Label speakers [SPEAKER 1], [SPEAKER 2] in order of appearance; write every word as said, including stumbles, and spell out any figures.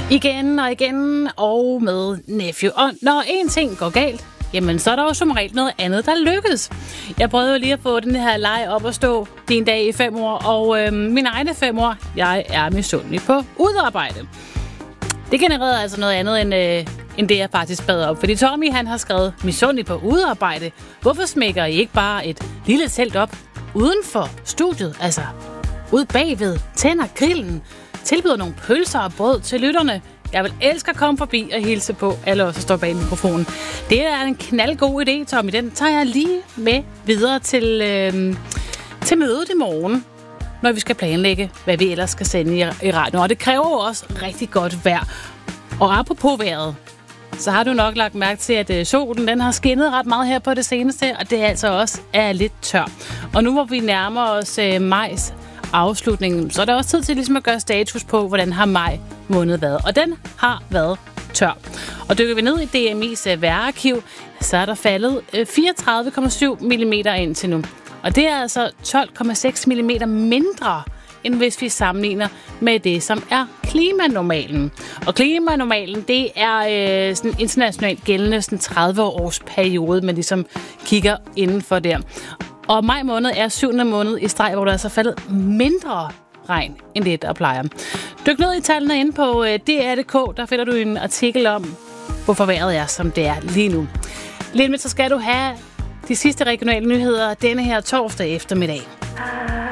[SPEAKER 1] Igen og igen og med Nephew. Og når en ting går galt, jamen så er der jo som regel noget andet, der lykkes. Jeg prøvede jo lige at få den her leg op at stå din dag i fem år, og øh, mine egne fem år, jeg er misundelig på udarbejde. Det genererede altså noget andet, end, øh, end det jeg faktisk bad op. Fordi Tommy, han har skrevet misundelig på udarbejde. Hvorfor smækker I ikke bare et lille telt op uden for studiet? Altså, ude bagved, tænder grillen, tilbyder nogle pølser og brød til lytterne. Jeg vil elske at komme forbi og hilse på alle os, der står bag mikrofonen. Det er en knaldgod idé, Tommy. Den tager jeg lige med videre til, øh, til mødet i morgen, når vi skal planlægge, hvad vi ellers skal sende i, i radioen. Og det kræver jo også rigtig godt vejr. Og apropos vejret, så har du nok lagt mærke til, at øh, solen den har skinnet ret meget her på det seneste, og det altså også er lidt tør. Og nu hvor vi nærmer os øh, majs afslutningen, så er der også tid til ligesom at gøre status på, hvordan har maj måned været. Og den har været tør. Og dykker vi ned i D M I's vejrarkiv, så er der faldet fireogtredive komma syv millimeter indtil nu. Og det er altså tolv komma seks millimeter mindre, end hvis vi sammenligner med det, som er klimanormalen. Og klimanormalen, det er øh, sådan internationalt gældende sådan tredive års periode, man ligesom kigger inden for der. Og maj måned er syvende måned i streg, hvor der er altså faldet mindre regn, end det, der plejer. Dyk ned i tallene inde på D R punktum d k, der finder du en artikel om, hvorfor vejret er, som det er lige nu. Lidt med, så skal du have de sidste regionale nyheder denne her torsdag eftermiddag.